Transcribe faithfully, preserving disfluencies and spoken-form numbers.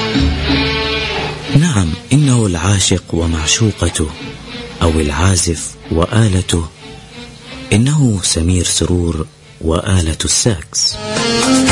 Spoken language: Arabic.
نعم، إنه العاشق ومعشوقته، أو العازف وآلته، إنه سمير سرور وآلة الساكس.